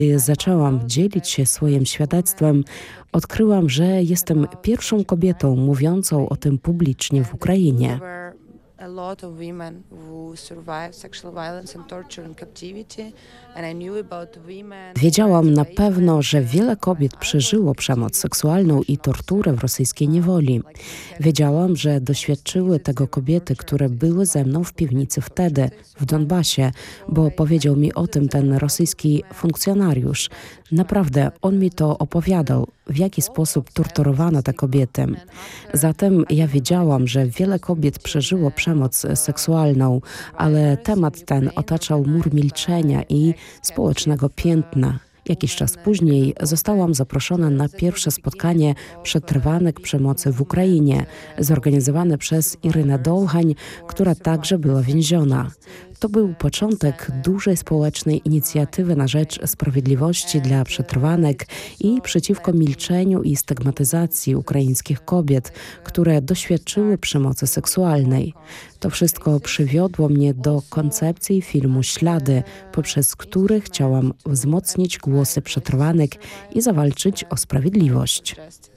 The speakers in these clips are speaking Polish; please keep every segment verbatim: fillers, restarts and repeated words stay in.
Zaczęłam dzielić się swoim świadectwem. Odkryłam, że jestem pierwszą kobietą mówiącą o tym publicznie w Ukrainie. A lot of women who survived sexual violence and torture in captivity, and I knew about women. Wiedziałam na pewno, że wiele kobiet przeżyło przemoc seksualną i torturę w rosyjskiej niewoli. Wiedziałam, że doświadczyły tego kobiety, które były ze mną w piwnicy wtedy, w Donbasie, bo powiedział mi o tym ten rosyjski funkcjonariusz. Naprawdę, on mi to opowiadał, w jaki sposób torturowano te kobiety. Zatem ja wiedziałam, że wiele kobiet przeżyło przemoc seksualną, ale temat ten otaczał mur milczenia i społecznego piętna. Jakiś czas później zostałam zaproszona na pierwsze spotkanie przetrwanek przemocy w Ukrainie, zorganizowane przez Irynę Dołchań, która także była więziona. To był początek dużej społecznej inicjatywy na rzecz sprawiedliwości dla przetrwanek i przeciwko milczeniu i stygmatyzacji ukraińskich kobiet, które doświadczyły przemocy seksualnej. To wszystko przywiodło mnie do koncepcji filmu Ślady, poprzez który chciałam wzmocnić głosy przetrwanek i zawalczyć o sprawiedliwość.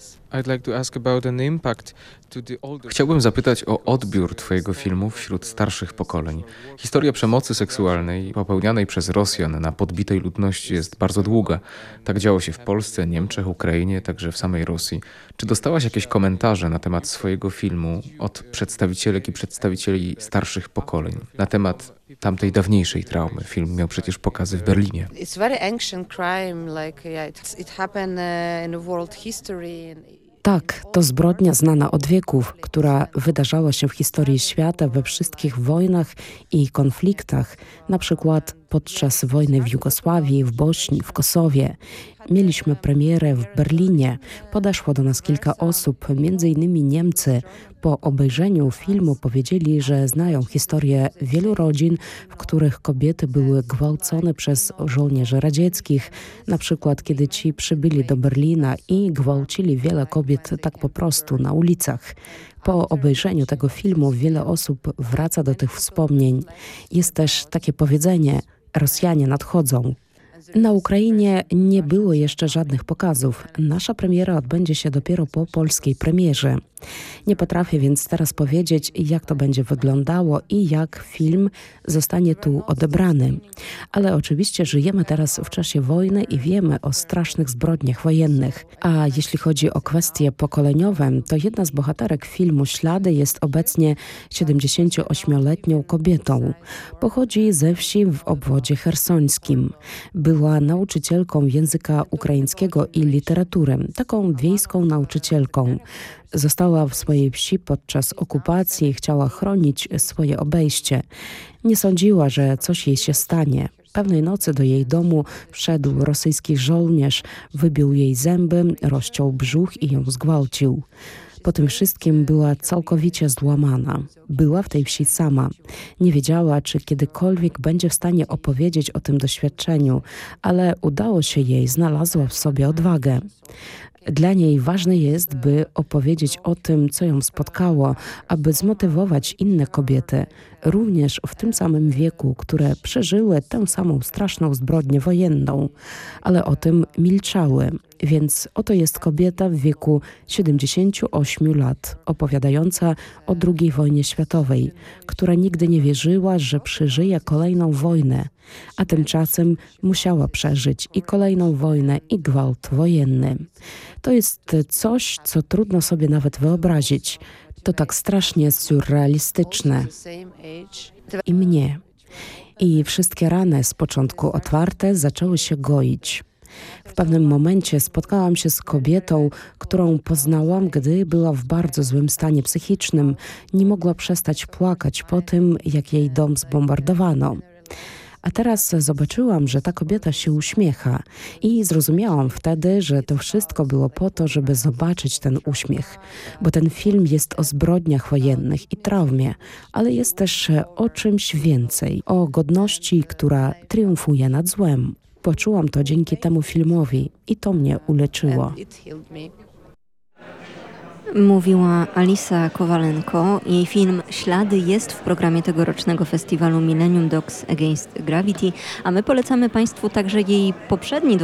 Chciałbym zapytać o odbiór Twojego filmu wśród starszych pokoleń. Historia przemocy seksualnej popełnianej przez Rosjan na podbitej ludności jest bardzo długa. Tak działo się w Polsce, Niemczech, Ukrainie, także w samej Rosji. Czy dostałaś jakieś komentarze na temat swojego filmu od przedstawicielek i przedstawicieli starszych pokoleń na temat tamtej dawniejszej traumy? Film miał przecież pokazy w Berlinie. It's very ancient crime, like yeah, it, it happened uh, in the world history. Tak, to zbrodnia znana od wieków, która wydarzała się w historii świata we wszystkich wojnach i konfliktach, na przykład podczas wojny w Jugosławii, w Bośni, w Kosowie. Mieliśmy premierę w Berlinie. Podeszło do nas kilka osób, między innymi Niemcy. Po obejrzeniu filmu powiedzieli, że znają historię wielu rodzin, w których kobiety były gwałcone przez żołnierzy radzieckich. Na przykład, kiedy ci przybyli do Berlina i gwałcili wiele kobiet tak po prostu na ulicach. Po obejrzeniu tego filmu wiele osób wraca do tych wspomnień. Jest też takie powiedzenie: Rosjanie nadchodzą. Na Ukrainie nie było jeszcze żadnych pokazów. Nasza premiera odbędzie się dopiero po polskiej premierze. Nie potrafię więc teraz powiedzieć, jak to będzie wyglądało i jak film zostanie tu odebrany. Ale oczywiście żyjemy teraz w czasie wojny i wiemy o strasznych zbrodniach wojennych. A jeśli chodzi o kwestie pokoleniowe, to jedna z bohaterek filmu Ślady jest obecnie siedemdziesięcioośmioletnią kobietą. Pochodzi ze wsi w obwodzie chersońskim. Była nauczycielką języka ukraińskiego i literatury, taką wiejską nauczycielką. Została w swojej wsi podczas okupacji i chciała chronić swoje obejście. Nie sądziła, że coś jej się stanie. Pewnej nocy do jej domu wszedł rosyjski żołnierz, wybił jej zęby, rozciął brzuch i ją zgwałcił. Po tym wszystkim była całkowicie złamana. Była w tej wsi sama. Nie wiedziała, czy kiedykolwiek będzie w stanie opowiedzieć o tym doświadczeniu, ale udało się jej, znalazła w sobie odwagę. Dla niej ważne jest, by opowiedzieć o tym, co ją spotkało, aby zmotywować inne kobiety, również w tym samym wieku, które przeżyły tę samą straszną zbrodnię wojenną, ale o tym milczały. Więc oto jest kobieta w wieku siedemdziesięciu ośmiu lat, opowiadająca o drugiej wojnie światowej, która nigdy nie wierzyła, że przeżyje kolejną wojnę, a tymczasem musiała przeżyć i kolejną wojnę, i gwałt wojenny. To jest coś, co trudno sobie nawet wyobrazić. To tak strasznie surrealistyczne. I mnie. I wszystkie rany, z początku otwarte, zaczęły się goić. W pewnym momencie spotkałam się z kobietą, którą poznałam, gdy była w bardzo złym stanie psychicznym. Nie mogła przestać płakać po tym, jak jej dom zbombardowano. A teraz zobaczyłam, że ta kobieta się uśmiecha i zrozumiałam wtedy, że to wszystko było po to, żeby zobaczyć ten uśmiech. Bo ten film jest o zbrodniach wojennych i traumie, ale jest też o czymś więcej, o godności, która triumfuje nad złem. Poczułam to dzięki temu filmowi i to mnie uleczyło. Mówiła Alisa Kowalenko. Jej film Ślady jest w programie tegorocznego festiwalu Millennium Dogs Against Gravity, a my polecamy Państwu także jej poprzedni